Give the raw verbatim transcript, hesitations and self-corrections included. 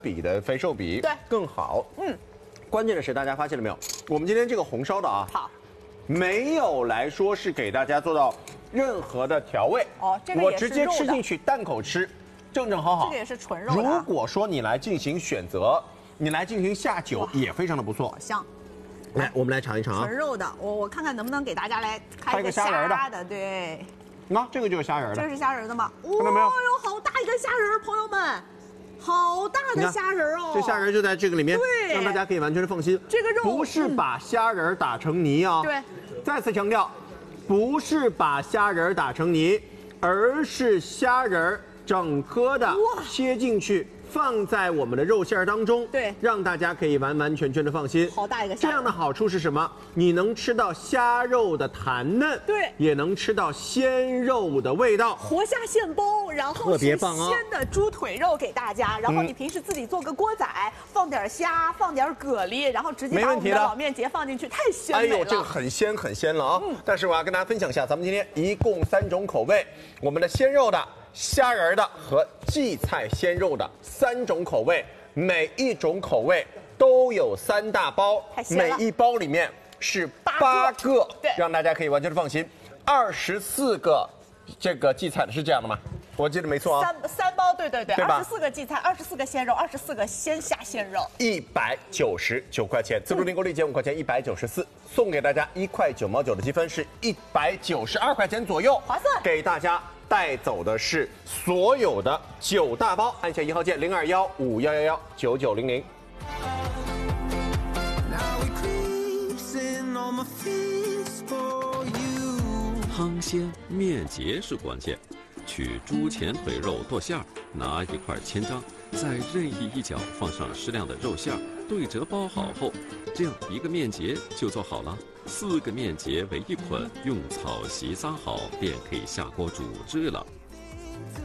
比的肥瘦比对更好。 嗯， 关键的是大家发现了没有？我们今天这个红烧的啊， 好， 没有来说是给大家做到任何的调味。 哦，这个我也是肉的直接吃进去，淡口吃，正正好好。 这个也是纯肉的、啊。 如果说你来进行选择，你来进行下酒也非常的不错。 好香。 来，我们来尝一尝啊。 纯肉的，我我看看能不能给大家来开一个虾仁虾的，对。 那、啊、这个就是虾仁的。 这是虾仁的吗？ 看到没有？ 哦哟，好大一根虾仁，朋友们，好大的虾仁哦！ 这虾仁就在这个里面， 对， 让大家可以完全的放心。 这个肉不是把虾仁打成泥啊。 对。 再次强调，不是把虾仁打成泥，而是虾仁整颗的切进去。放在我们的肉馅当中， 对， 让大家可以完完全全的放心。 好大一个虾。 这样的好处是什么？你能吃到虾肉的弹嫩， 对， 也能吃到鲜肉的味道。 活虾现包，然后特别棒啊！ 鲜的猪腿肉给大家，然后你平时自己做个锅仔，放点虾，放点蛤蜊，然后直接把我们的老面节放进去，太鲜美了。 哎呦，这个很鲜很鲜了啊！嗯，但是我要跟大家分享一下，咱们今天一共三种口味，我们的鲜肉的。虾仁的和荠菜鲜肉的三种口味，每一种口味都有三大包，每一包里面是八个， 对， 让大家可以完全的放心。二十四个这个荠菜的是这样的吗？我记得没错啊。 三三包，对对对， 对吧？ 二十四个荠菜，二十四个鲜肉，二十四个鲜虾鲜肉， 一百九十九块钱，自助订购立减五块钱，一百九十四，送给大家一块九毛九的积分是一百九十二块钱左右， 划算， 给大家。带走的是所有的九大包，按下一号键零二幺五幺幺幺九九零零。 汤鲜面节是关键，取猪前腿肉剁馅儿，拿一块千张，在任意一角放上适量的肉馅儿，对折包好后，这样一个面节就做好了。四个面节为一捆，用草席撒好，便可以下锅煮制了。